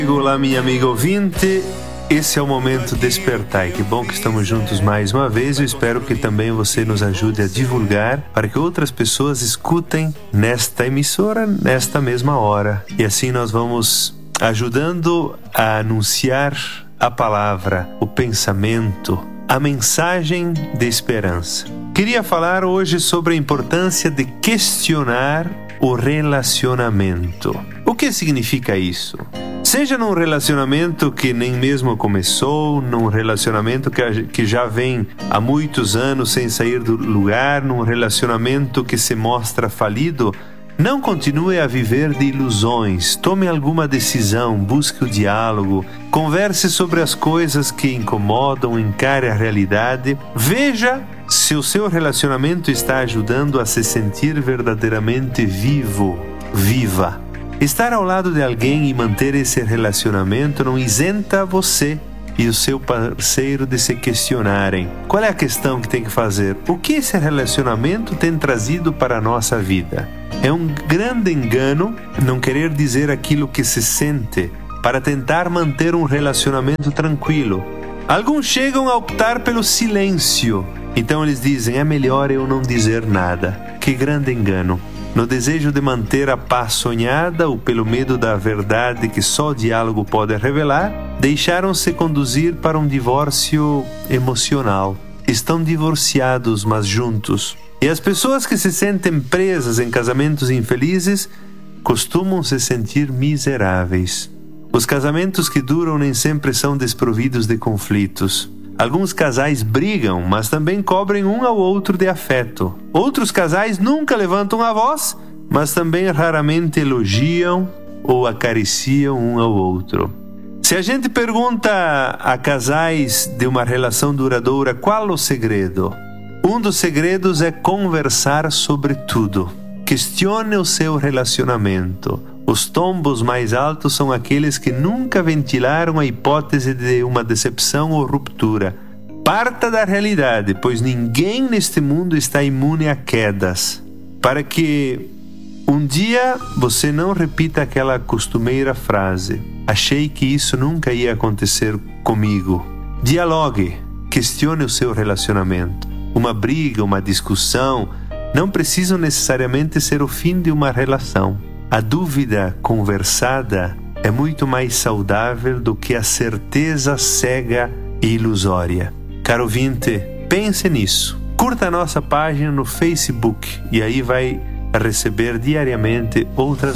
Olá, minha amiga ouvinte, esse é o Momento Despertar. Que bom que estamos juntos mais uma vez. Eu espero que também você nos ajude a divulgar para que outras pessoas escutem nesta emissora, nesta mesma hora. E assim nós vamos ajudando a anunciar a palavra, o pensamento, a mensagem de esperança. Queria falar hoje sobre a importância de questionar o relacionamento. O que significa isso? Seja num relacionamento que nem mesmo começou, num relacionamento que já vem há muitos anos sem sair do lugar, num relacionamento que se mostra falido, não continue a viver de ilusões. Tome alguma decisão, busque o diálogo, converse sobre as coisas que incomodam, encare a realidade, veja se o seu relacionamento está ajudando a se sentir verdadeiramente vivo, viva. Estar ao lado de alguém e manter esse relacionamento não isenta você e o seu parceiro de se questionarem. Qual é a questão que tem que fazer? O que esse relacionamento tem trazido para a nossa vida? É um grande engano não querer dizer aquilo que se sente para tentar manter um relacionamento tranquilo. Alguns chegam a optar pelo silêncio. Então eles dizem, é melhor eu não dizer nada. Que grande engano. No desejo de manter a paz sonhada ou pelo medo da verdade que só o diálogo pode revelar, deixaram-se conduzir para um divórcio emocional. Estão divorciados, mas juntos. E as pessoas que se sentem presas em casamentos infelizes costumam se sentir miseráveis. Os casamentos que duram nem sempre são desprovidos de conflitos. Alguns casais brigam, mas também cobrem um ao outro de afeto. Outros casais nunca levantam a voz, mas também raramente elogiam ou acariciam um ao outro. Se a gente pergunta a casais de uma relação duradoura qual o segredo, um dos segredos é conversar sobre tudo. Questione o seu relacionamento. Os tombos mais altos são aqueles que nunca ventilaram a hipótese de uma decepção ou ruptura. Parta da realidade, pois ninguém neste mundo está imune a quedas. Para que um dia você não repita aquela costumeira frase: achei que isso nunca ia acontecer comigo. Dialogue, questione o seu relacionamento. Uma briga, uma discussão não precisam necessariamente ser o fim de uma relação. A dúvida conversada é muito mais saudável do que a certeza cega e ilusória. Caro ouvinte, pense nisso. Curta a nossa página no Facebook e aí vai receber diariamente outras